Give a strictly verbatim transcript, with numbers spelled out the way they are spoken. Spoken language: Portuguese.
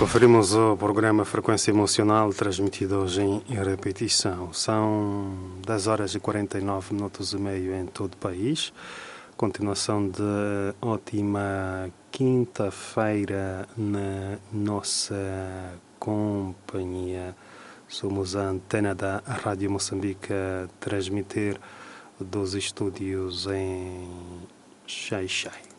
Conferimos o programa Frequência Emocional, transmitido hoje em repetição. São dez horas e quarenta e nove minutos e meio em todo o país. Continuação de ótima quinta-feira na nossa companhia. Somos a antena da Rádio Moçambique a transmitir dos estúdios em Xai-Xai.